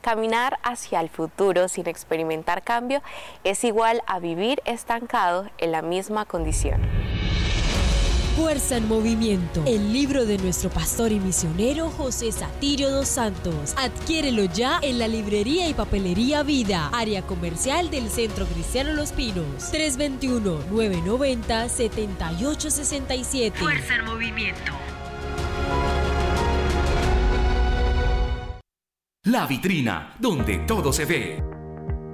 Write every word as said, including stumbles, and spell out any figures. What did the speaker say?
Caminar hacia el futuro sin experimentar cambio es igual a vivir estancado en la misma condición. Fuerza en Movimiento, el libro de nuestro pastor y misionero José Satirio dos Santos. Adquiérelo ya en la librería y papelería Vida, área comercial del Centro Cristiano Los Pinos. tres dos uno, nueve nueve cero, siete ocho seis siete. Fuerza en Movimiento. La vitrina, donde todo se ve.